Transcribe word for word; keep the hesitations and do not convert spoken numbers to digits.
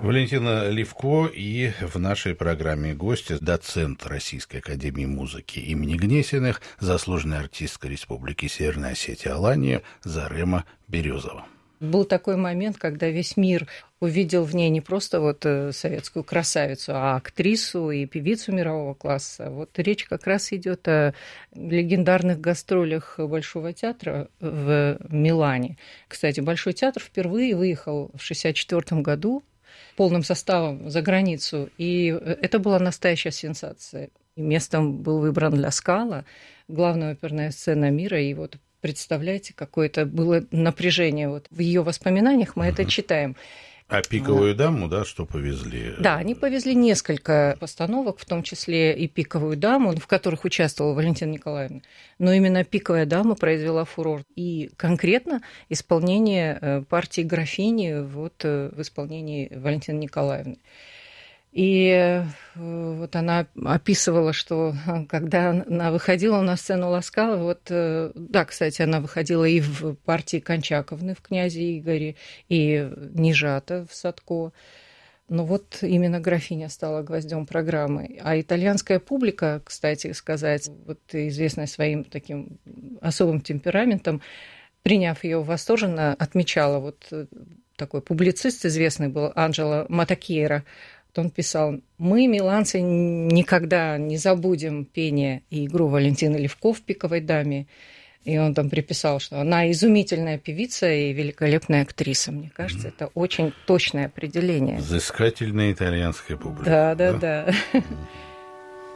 Валентина Ливко, и в нашей программе гости доцент Российской академии музыки имени Гнесиных, заслуженная артистка Республики Северная Осетия Алания Зарема Березова. Был такой момент, когда весь мир увидел в ней не просто вот советскую красавицу, а актрису и певицу мирового класса. Вот речь как раз идет о легендарных гастролях Большого театра в Милане. Кстати, Большой театр впервые выехал в шестьдесят четвёртом году полным составом за границу, и это была настоящая сенсация. И местом был выбран Ля Скала, главная оперная сцена мира, и вот представляете, какое-то было напряжение. Вот в ее воспоминаниях мы uh-huh. это читаем. А «Пиковую даму», да, что повезли? Да, они повезли несколько постановок, в том числе и «Пиковую даму», в которых участвовала Валентина Николаевна. Но именно «Пиковая дама» произвела фурор. И конкретно исполнение партии «Графини» вот в исполнении Валентины Николаевны. И вот она описывала, что когда она выходила на сцену Ля Скала, вот, да, кстати, она выходила и в партии Кончаковны в «Князе Игоре», и Нижата в «Садко». Но вот именно «Графиня» стала гвоздем программы. А итальянская публика, кстати сказать, вот известная своим таким особым темпераментом, приняв ее восторженно, отмечала, вот такой публицист известный был Анджело Матакьера. Он писал: «Мы, миланцы, никогда не забудем пение и игру Валентины Ливко в «Пиковой даме». И он там приписал, что она изумительная певица и великолепная актриса. Мне кажется, mm-hmm. это очень точное определение. Взыскательная итальянская публика. Да, да, да. да.